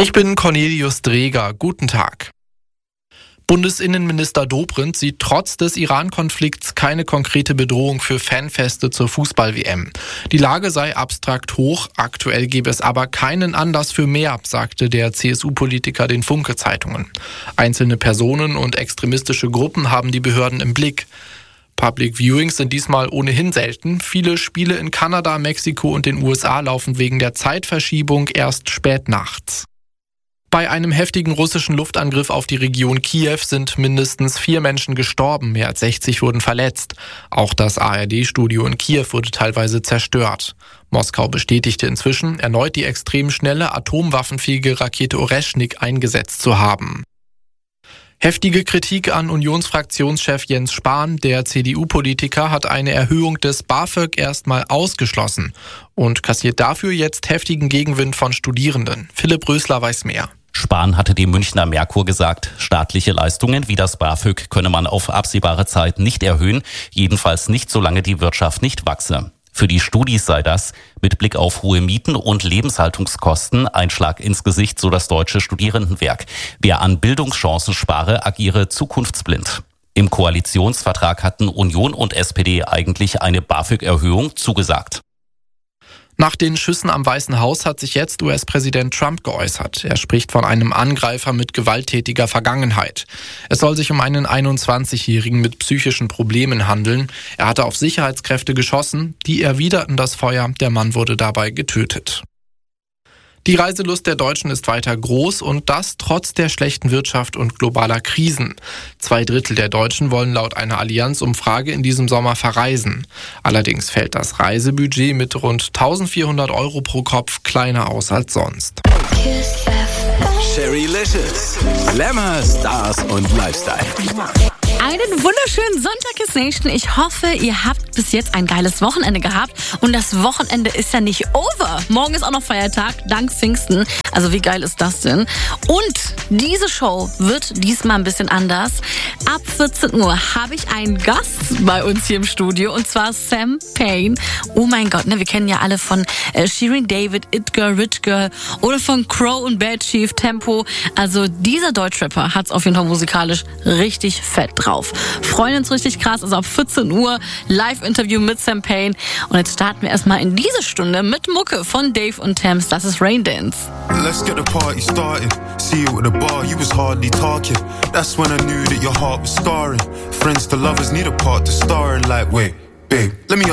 Ich bin Cornelius Dreger. Guten Tag. Bundesinnenminister Dobrindt sieht trotz des Iran-Konflikts keine konkrete Bedrohung für Fanfeste zur Fußball-WM. Die Lage sei abstrakt hoch, aktuell gebe es aber keinen Anlass für mehr, sagte der CSU-Politiker den Funke-Zeitungen. Einzelne Personen und extremistische Gruppen haben die Behörden im Blick. Public Viewings sind diesmal ohnehin selten. Viele Spiele in Kanada, Mexiko und den USA laufen wegen der Zeitverschiebung erst spät nachts. Bei einem heftigen russischen Luftangriff auf die Region Kiew sind mindestens 4 Menschen gestorben, mehr als 60 wurden verletzt. Auch das ARD-Studio in Kiew wurde teilweise zerstört. Moskau bestätigte inzwischen, erneut die extrem schnelle atomwaffenfähige Rakete Oreschnik eingesetzt zu haben. Heftige Kritik an Unionsfraktionschef Jens Spahn. Der CDU-Politiker hat eine Erhöhung des BAföG erstmal ausgeschlossen und kassiert dafür jetzt heftigen Gegenwind von Studierenden. Philipp Rösler weiß mehr. Spahn hatte dem Münchner Merkur gesagt, staatliche Leistungen wie das BAföG könne man auf absehbare Zeit nicht erhöhen, jedenfalls nicht, solange die Wirtschaft nicht wachse. Für die Studis sei das, mit Blick auf hohe Mieten und Lebenshaltungskosten, ein Schlag ins Gesicht, so das Deutsche Studierendenwerk. Wer an Bildungschancen spare, agiere zukunftsblind. Im Koalitionsvertrag hatten Union und SPD eigentlich eine BAföG-Erhöhung zugesagt. Nach den Schüssen am Weißen Haus hat sich jetzt US-Präsident Trump geäußert. Er spricht von einem Angreifer mit gewalttätiger Vergangenheit. Es soll sich um einen 21-Jährigen mit psychischen Problemen handeln. Er hatte auf Sicherheitskräfte geschossen, die erwiderten das Feuer. Der Mann wurde dabei getötet. Die Reiselust der Deutschen ist weiter groß und das trotz der schlechten Wirtschaft und globaler Krisen. 2/3 der Deutschen wollen laut einer Allianz-Umfrage in diesem Sommer verreisen. Allerdings fällt das Reisebudget mit rund 1.400 € pro Kopf kleiner aus als sonst. Sherrylicious. Glamour, Stars und Lifestyle. Einen wunderschönen Sonntag, Kiss Nation. Ich hoffe, ihr habt bis jetzt ein geiles Wochenende gehabt. Und das Wochenende ist ja nicht over. Morgen ist auch noch Feiertag, dank Pfingsten. Also wie geil ist das denn? Und diese Show wird diesmal ein bisschen anders. Ab 14 Uhr habe ich einen Gast bei uns hier im Studio. Und zwar Sam Payne. Oh mein Gott, ne, wir kennen ja alle von Shirin David, It Girl, Rich Girl oder von Crow und Bad Chief, Tempo. Also dieser Deutschrapper hat es auf jeden Fall musikalisch richtig fett drauf. Freuen uns richtig krass, also ab 14 Uhr Live-Interview mit Sam Payne. Und jetzt starten wir erstmal in diese Stunde mit Mucke von Dave und Thames. Das ist Rain Dance. Let's get the party started. See you at the bar, you was hardly talking. That's when I knew that your heart was scarring. Friends to lovers need a part to star in. Like, wait, babe, let me